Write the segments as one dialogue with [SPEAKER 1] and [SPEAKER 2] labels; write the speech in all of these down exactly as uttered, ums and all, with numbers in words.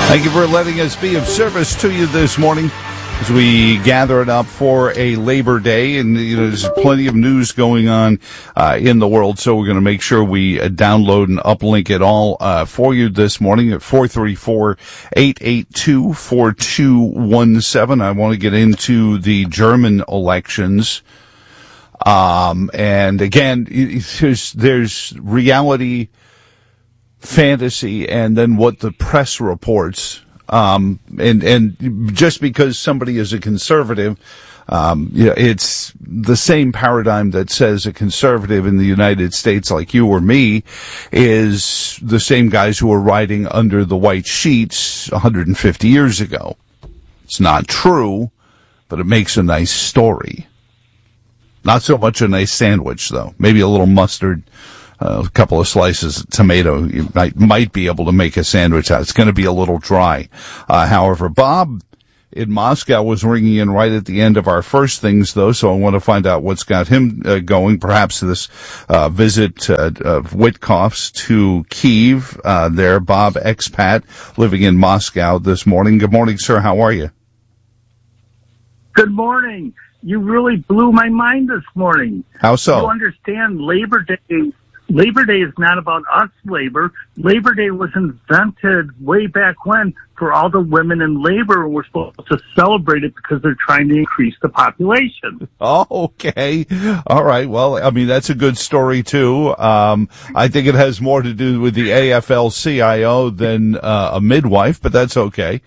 [SPEAKER 1] Thank you for letting us be of service to you this morning as we gather it up for a Labor Day. And you know, there's plenty of news going on uh, in the world, so we're going to make sure we uh, download and uplink it all uh, for you this morning at four three four, eight eight two, four two one seven. I want to get into the German elections. Um, and again, there's, there's reality, fantasy, and then what the press reports. Um, and, and just because somebody is a conservative, um, you know, it's the same paradigm that says a conservative in the United States, like you or me, is the same guys who were riding under the white sheets one hundred fifty years ago. It's not true, but it makes a nice story. Not so much a nice sandwich, though. Maybe a little mustard, uh, a couple of slices of tomato. You might, might be able to make a sandwich out. It's going to be a little dry. Uh, however, Bob in Moscow was ringing in right at the end of our first things, though, so I want to find out what's got him uh, going. Perhaps this uh, visit uh, of Witkoff's to Kyiv. Uh, there, Bob, expat, living in Moscow this morning. Good morning, sir. How are you?
[SPEAKER 2] Good morning. You really blew my mind this morning.
[SPEAKER 1] How so?
[SPEAKER 2] You understand Labor Day. Labor Day is not about us labor. Labor Day was invented way back when for all the women in labor, and we're supposed to celebrate it because they're trying to increase the population.
[SPEAKER 1] Oh, okay. All right. Well, I mean, that's a good story, too. Um, I think it has more to do with the A F L C I O than uh, a midwife, but that's okay.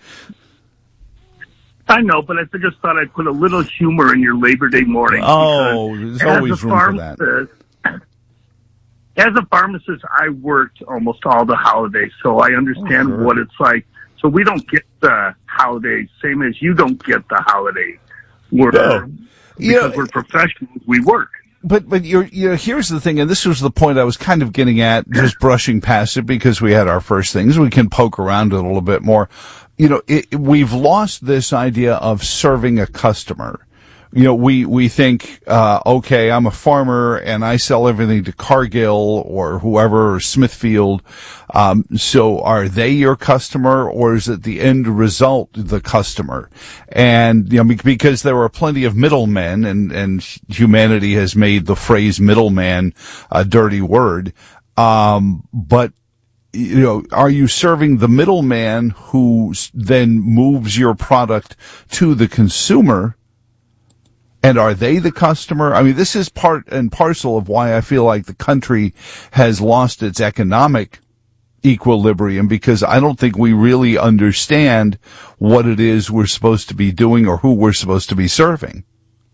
[SPEAKER 2] I know, but I just thought I'd put a little humor in your Labor Day morning.
[SPEAKER 1] Oh, there's always room for that.
[SPEAKER 2] As a pharmacist, I worked almost all the holidays, so I understand oh, sure. what it's like. So we don't get the holidays, same as you don't get the holidays. We're,
[SPEAKER 1] no.
[SPEAKER 2] Because
[SPEAKER 1] know,
[SPEAKER 2] we're professionals, we work.
[SPEAKER 1] But, but you're, you know, here's the thing, and this was the point I was kind of getting at, just brushing past it because we had our first things. We can poke around it a little bit more. You know, it, we've lost this idea of serving a customer. You know, we, we think, uh, okay, I'm a farmer and I sell everything to Cargill or whoever, or Smithfield. Um, so are they your customer, or is it the end result the customer? And, you know, because there are plenty of middlemen, and, and humanity has made the phrase middleman a dirty word. Um, but, you know, are you serving the middleman who then moves your product to the consumer? And are they the customer? I mean, this is part and parcel of why I feel like the country has lost its economic equilibrium, because I don't think we really understand what it is we're supposed to be doing or who we're supposed to be serving.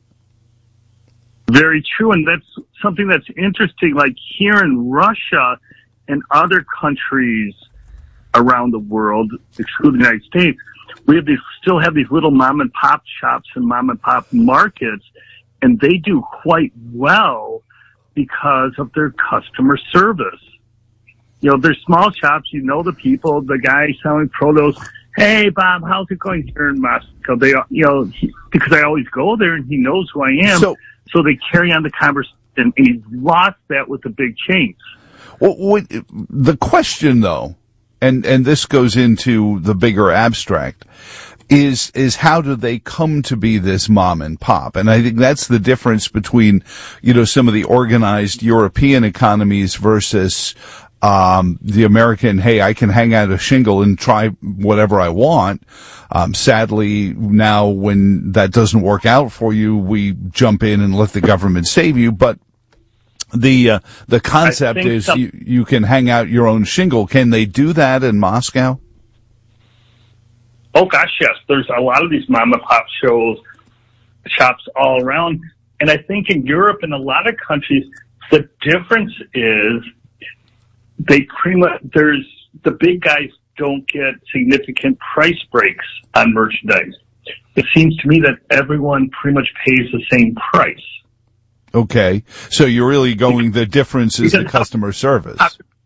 [SPEAKER 2] Very true. And that's something that's interesting. Like here in Russia and other countries around the world, excluding the United States, we have these, still have these little mom and pop shops and mom and pop markets, and they do quite well because of their customer service. You know, they're small shops, you know the people, the guy selling produce. Hey, Bob, how's it going here in Moscow? They, you know, he, because I always go there and he knows who I am, so, so they carry on the conversation, and he's lost that with the big chains.
[SPEAKER 1] Well, what, the question, though, and and this goes into the bigger abstract, is is how do they come to be this mom and pop? And I think that's the difference between, you know, some of the organized European economies versus um the American, hey, I can hang out a shingle and try whatever I want. Um sadly, now when that doesn't work out for you, we jump in and let the government save you. But The uh, the concept is some, you, you can hang out your own shingle. Can they do that in Moscow?
[SPEAKER 2] Oh gosh, yes. There's a lot of these mom and pop shows, shops all around, and I think in Europe and a lot of countries, the difference is they pretty much there's the big guys don't get significant price breaks on merchandise. It seems to me that everyone pretty much pays the same price.
[SPEAKER 1] Okay, so you're really going, the difference is the customer service.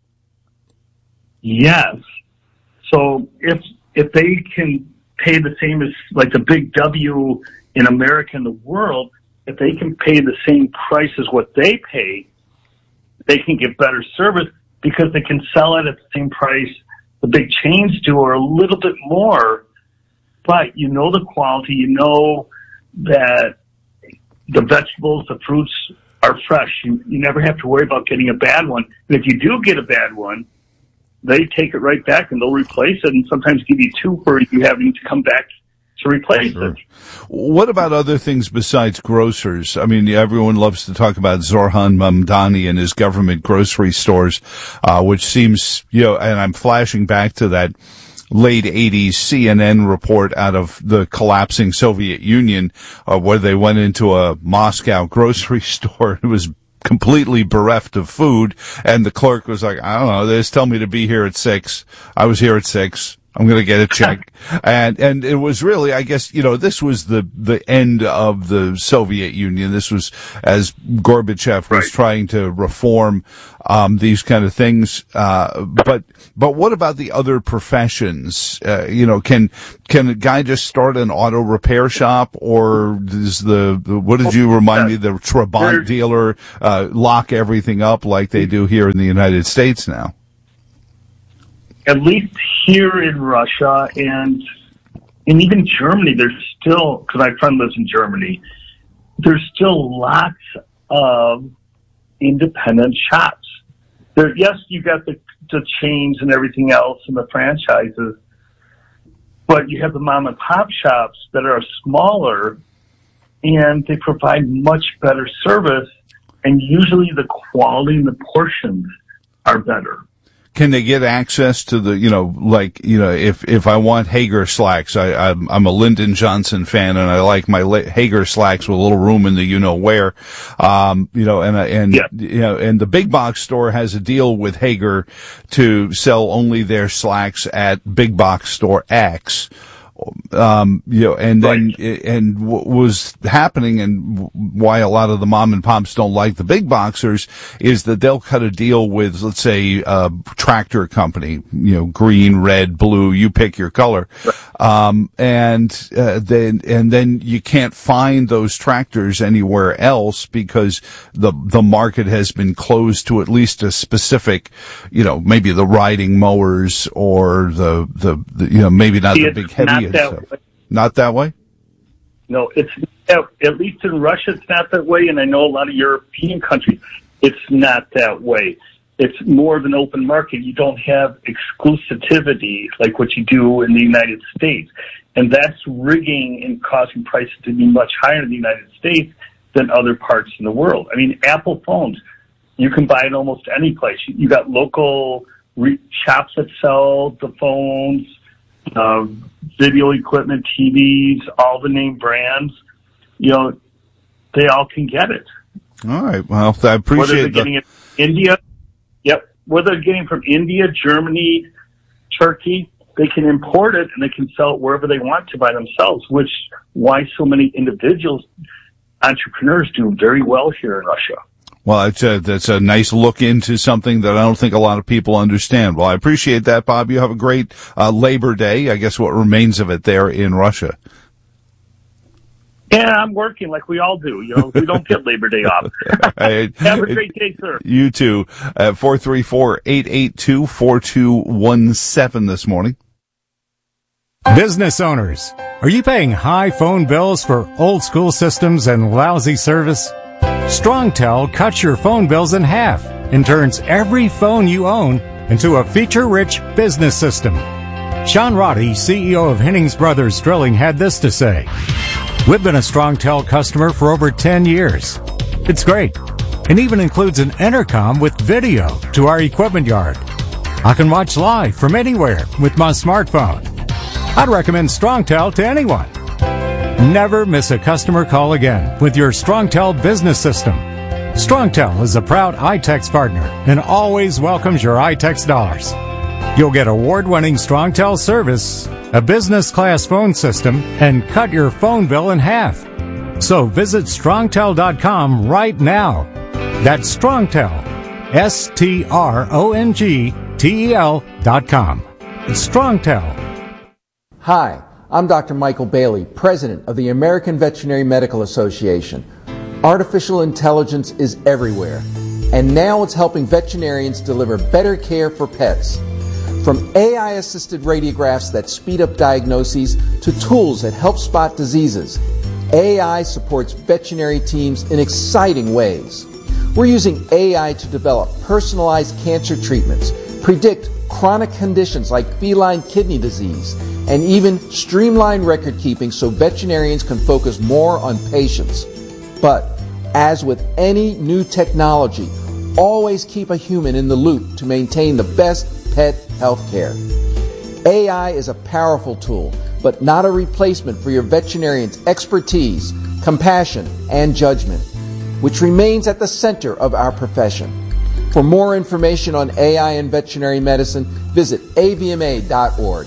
[SPEAKER 2] Yes. So if if they can pay the same as like the big W in America and the world, if they can pay the same price as what they pay, they can get better service because they can sell it at the same price the big chains do, or a little bit more. But you know the quality, you know that the vegetables, the fruits are fresh. You, you never have to worry about getting a bad one. And if you do get a bad one, they take it right back and they'll replace it, and sometimes give you two for you having to come back to replace sure. it.
[SPEAKER 1] What about other things besides grocers? I mean, everyone loves to talk about Zoran Mamdani and his government grocery stores, uh, which seems, you know, and I'm flashing back to that late eighties C N N report out of the collapsing Soviet Union, uh, where they went into a Moscow grocery store. It was completely bereft of food, and the clerk was like, I don't know, they just tell me to be here at six. I was here at six. I'm going to get a check. and, and it was really, I guess, you know, this was the, the end of the Soviet Union. This was as Gorbachev was right. trying to reform, um, these kind of things. Uh, but, but what about the other professions? Uh, you know, can, can a guy just start an auto repair shop, or does the, the what did you remind me, the Trabant dealer, uh, lock everything up like they do here in the United States now?
[SPEAKER 2] At least here in Russia and and even Germany, there's still, because my friend lives in Germany, there's still lots of independent shops. There, yes, you got the, the chains and everything else and the franchises, but you have the mom and pop shops that are smaller, and they provide much better service, and usually the quality and the portions are better.
[SPEAKER 1] Can they get access to the, you know, like, you know, if, if I want Hager slacks, I, I'm, I'm a Lyndon Johnson fan, and I like my Hager slacks with a little room in the you-know-where, um, you know, and, and, yeah. you know, and the big box store has a deal with Hager to sell only their slacks at big box store X. Um, you know, and then, right. and what was happening, and why a lot of the mom and pops don't like the big boxers, is that they'll cut a deal with, let's say, a tractor company, you know, green, red, blue, you pick your color. Right. Um, and, uh, then, and then you can't find those tractors anywhere else because the, the market has been closed to at least a specific, you know, maybe the riding mowers or the, the, the you know, maybe not See, the big heavy. That way. Not that way?
[SPEAKER 2] No, it's at least in Russia, it's not that way, and I know a lot of European countries, it's not that way. It's more of an open market. You don't have exclusivity like what you do in the United States, and that's rigging and causing prices to be much higher in the United States than other parts in the world. I mean, Apple phones, you can buy it almost any place. You got local re- shops that sell the phones, Uh, video equipment, T Vs, all the name brands, you know, they all can get it.
[SPEAKER 1] All right. Well, I appreciate
[SPEAKER 2] Whether they're
[SPEAKER 1] the...
[SPEAKER 2] getting it from India, yep. Whether they're getting from India, Germany, Turkey, they can import it and they can sell it wherever they want to by themselves, which why so many individuals, entrepreneurs do very well here in Russia.
[SPEAKER 1] Well, it's a, that's a nice look into something that I don't think a lot of people understand. Well, I appreciate that, Bob. You have a great uh, Labor Day, I guess what remains of it there in Russia.
[SPEAKER 2] Yeah, I'm working like we all do. You know, we don't get Labor Day off. Right. Have a great day, sir.
[SPEAKER 1] You too. Uh, four three four, eight eight two, four two one seven this morning.
[SPEAKER 3] Business owners, are you paying high phone bills for old school systems and lousy service? StrongTel cuts your phone bills in half and turns every phone you own into a feature-rich business system. Sean Roddy, C E O of Hennings Brothers Drilling, had this to say. We've been a StrongTel customer for over ten years. It's great, and even includes an intercom with video to our equipment yard. I can watch live from anywhere with my smartphone. I'd recommend StrongTel to anyone. Never miss a customer call again with your StrongTel business system. StrongTel is a proud iTex partner and always welcomes your iTex dollars. You'll get award-winning StrongTel service, a business-class phone system, and cut your phone bill in half. So visit strongtel dot com right now. That's StrongTel, S T R O N G T E L dot com. It's StrongTel.
[SPEAKER 4] Hi. I'm Doctor Michael Bailey, President of the American Veterinary Medical Association. Artificial intelligence is everywhere, and now it's helping veterinarians deliver better care for pets. From A I-assisted radiographs that speed up diagnoses to tools that help spot diseases, A I supports veterinary teams in exciting ways. We're using A I to develop personalized cancer treatments, predict chronic conditions like feline kidney disease, and even streamline record keeping so veterinarians can focus more on patients. But as with any new technology, always keep a human in the loop to maintain the best pet health care. A I is a powerful tool, but not a replacement for your veterinarian's expertise, compassion, and judgment, which remains at the center of our profession. For more information on A I and veterinary medicine, visit A V M A dot org.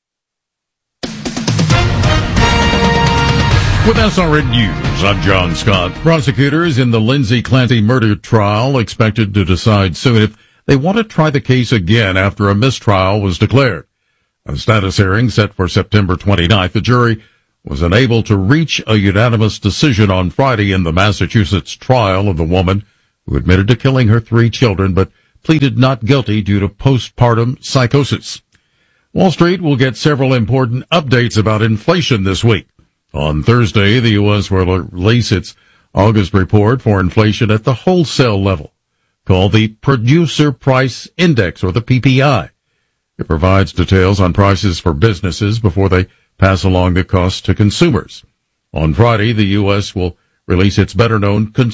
[SPEAKER 5] With S R N News, I'm John Scott. Prosecutors in the Lindsay Clancy murder trial expected to decide soon if they want to try the case again after a mistrial was declared. A status hearing set for September twenty-ninth, the jury was unable to reach a unanimous decision on Friday in the Massachusetts trial of the woman who admitted to killing her three children but pleaded not guilty due to postpartum psychosis. Wall Street will get several important updates about inflation this week. On Thursday, the U S will release its August report for inflation at the wholesale level, called the Producer Price Index, or the P P I. It provides details on prices for businesses before they pass along the cost to consumers. On Friday, the U S will release its better-known